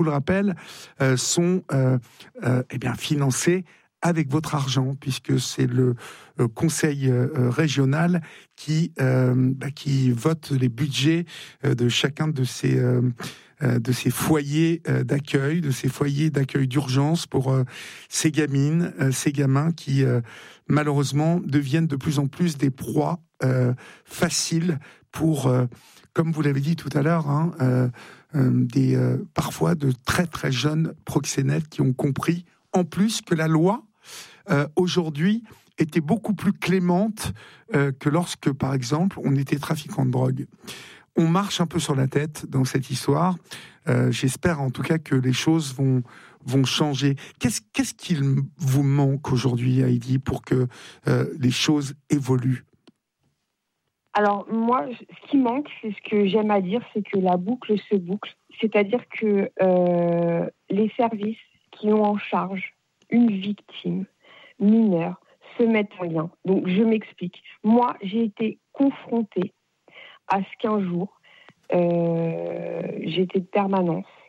vous le rappelle, sont financés avec votre argent, puisque c'est le conseil régional qui vote les budgets de chacun de ces foyers d'accueil, de ces foyers d'accueil d'urgence pour ces gamines, ces gamins qui malheureusement deviennent de plus en plus des proies faciles pour, comme vous l'avez dit tout à l'heure, parfois de très très jeunes proxénètes qui ont compris en plus que la loi aujourd'hui était beaucoup plus clémente que lorsque, par exemple, on était trafiquant de drogue. On marche un peu sur la tête dans cette histoire. J'espère en tout cas que les choses vont changer. Qu'est-ce qu'il vous manque aujourd'hui, Heidi, pour que les choses évoluent ? Alors moi, ce qui manque, c'est ce que j'aime à dire, c'est que la boucle se boucle. C'est-à-dire que les services qui ont en charge une victime mineure se mettent en lien. Donc je m'explique. Moi, j'ai été confrontée à ce qu'un jour, j'étais de permanence